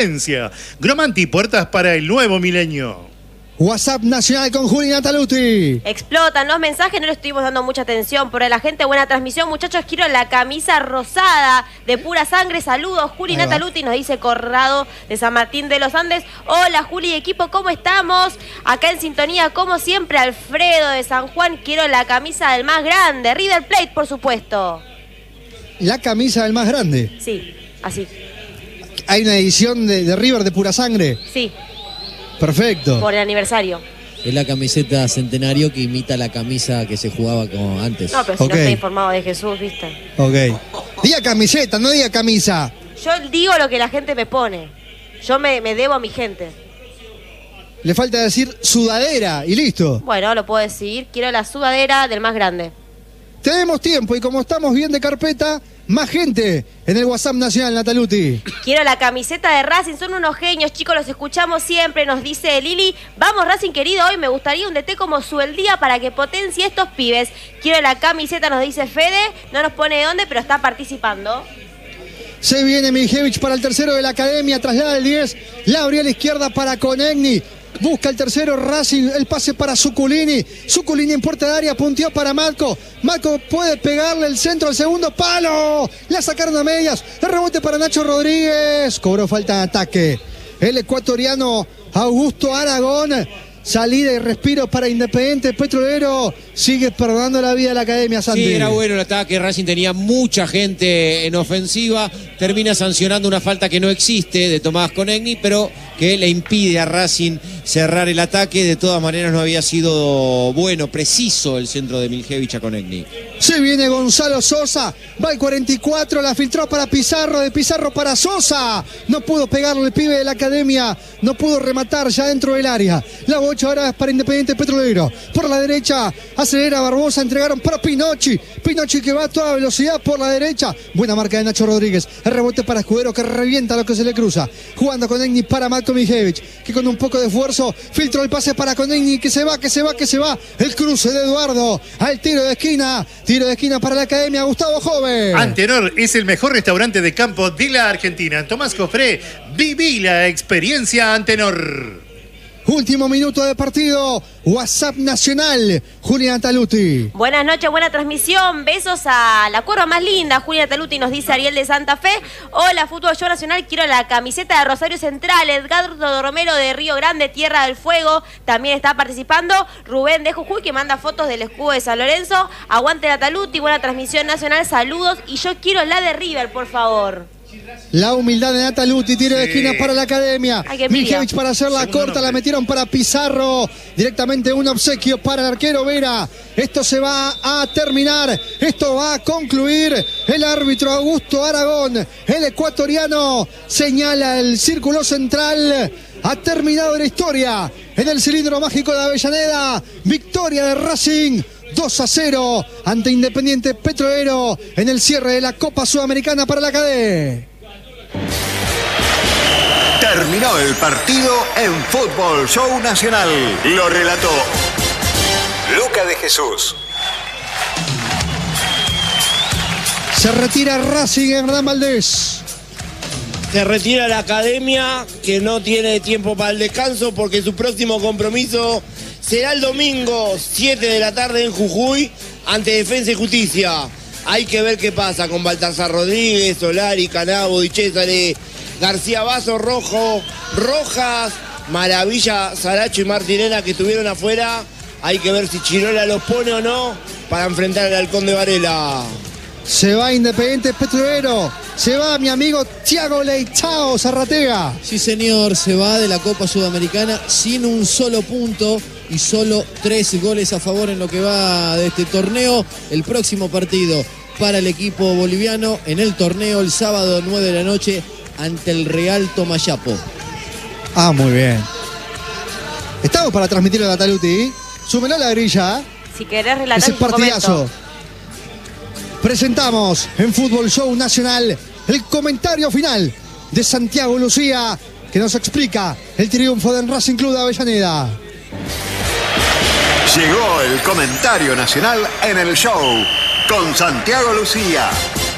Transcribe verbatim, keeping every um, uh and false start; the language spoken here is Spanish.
Gromanti, puertas para el nuevo milenio. WhatsApp nacional con Juli Nataluti. Explotan los mensajes, no le estuvimos dando mucha atención, pero a la gente, buena transmisión. Muchachos, quiero la camisa rosada de pura sangre. Saludos, Juli Nataluti, nos dice Corrado de San Martín de los Andes. Hola, Juli, equipo, ¿cómo estamos? Acá en sintonía, como siempre, Alfredo de San Juan. Quiero la camisa del más grande, River Plate, por supuesto. La camisa del más grande. Sí, así. Hay una edición de, de River de pura sangre. Sí. Perfecto. Por el aniversario. Es la camiseta centenario que imita la camisa que se jugaba como antes. No, pero si okay. no está informado de Jesús, ¿viste? Ok. Diga camiseta, no diga camisa. Yo digo lo que la gente me pone. Yo me, me debo a mi gente. Le falta decir sudadera y listo. Bueno, lo puedo decir. Quiero la sudadera del más grande. Tenemos tiempo y como estamos bien de carpeta, más gente en el WhatsApp nacional, Nataluti. Quiero la camiseta de Racing, son unos genios, chicos, los escuchamos siempre, nos dice Lili. Vamos, Racing querido, hoy me gustaría un D T como Subeldía para que potencie estos pibes. Quiero la camiseta, nos dice Fede, no nos pone de dónde, pero está participando. Se viene Miljevich para el tercero de la academia, traslada el diez, la abrió a la izquierda para Konechny. Busca el tercero Racing, el pase para Zuculini. Zuculini en puerta de área, punteó para Marco. Marco puede pegarle el centro al segundo palo. La sacaron a medias. El rebote para Nacho Rodríguez. Cobró falta de ataque. El ecuatoriano Augusto Aragón. Salida y respiro para Independiente Petrolero. Sigue perdonando la vida a la academia, Santi. Sí, era bueno el ataque. Racing tenía mucha gente en ofensiva. Termina sancionando una falta que no existe de Tomás Konechny, pero que le impide a Racing cerrar el ataque. De todas maneras no había sido bueno, preciso el centro de Miljevich a Konechny. Se viene Gonzalo Sosa, va al cuarenta y cuatro, la filtró para Pizarro, de Pizarro para Sosa. No pudo pegarle el pibe de la academia, no pudo rematar ya dentro del área. La bocha ahora es para Independiente Petrolero. Por la derecha, acelera Barbosa, entregaron para Pinocchi. Pinocchi que va a toda velocidad por la derecha. Buena marca de Nacho Rodríguez. El rebote para Escudero que revienta lo que se le cruza. Jugando con Konechny para Marco Miljevich, que con un poco de esfuerzo filtró el pase para Konechny, que se va, que se va, que se va. El cruce de Eduardo al tiro de esquina. Tiro de esquina para la academia, Gustavo Joven. Antenor es el mejor restaurante de campo de la Argentina. Tomás Cofré, viví la experiencia Antenor. Último minuto de partido. WhatsApp nacional, Julia Nataluti. Buenas noches, buena transmisión. Besos a la curva más linda, Julia Nataluti, nos dice Ariel de Santa Fe. Hola, Fútbol Show Nacional. Quiero la camiseta de Rosario Central. Edgardo Romero de Río Grande, Tierra del Fuego, también está participando. Rubén de Jujuy, que manda fotos del escudo de San Lorenzo. Aguante Nataluti, buena transmisión nacional. Saludos. Y yo quiero la de River, por favor. La humildad de Nataluti, tiro de esquina para la academia. Miljevich para hacerla Segundo corta, nombre. la metieron para Pizarro. Directamente un obsequio para el arquero Vera. Esto se va a terminar, esto va a concluir. El árbitro Augusto Aragón, el ecuatoriano, señala el círculo central. Ha terminado la historia en el cilindro mágico de Avellaneda. Victoria de Racing. dos a cero ante Independiente Petrolero en el cierre de la Copa Sudamericana para la Cadena. Terminó el partido en Fútbol Show Nacional. Lo relató Luca de Jesús. Se retira Racing, Hernán Valdés. Se retira la academia, que no tiene tiempo para el descanso porque su próximo compromiso será el domingo, siete de la tarde en Jujuy, ante Defensa y Justicia. Hay que ver qué pasa con Baltasar Rodríguez, Solari, Canabo, Di Cesare, García Vaso, Rojo, Rojas, Maravilla, Saracho y Martinena, que estuvieron afuera. Hay que ver si Chirola los pone o no para enfrentar al Halcón de Varela. Se va Independiente Petrolero. Se va mi amigo Thiago Leitao Zarratea. Sí, señor, se va de la Copa Sudamericana sin un solo punto y solo tres goles a favor en lo que va de este torneo. El próximo partido para el equipo boliviano en el torneo el sábado nueve de la noche ante el Real Tomayapo. Ah, muy bien. Estamos para transmitirlo a Nataluti. Súmelo a la grilla. Si querés relatar Ese partidazo. Presentamos en Fútbol Show Nacional el comentario final de Santiago Lucía, que nos explica el triunfo del Racing Club de Avellaneda. Llegó el comentario nacional en el show con Santiago Lucía.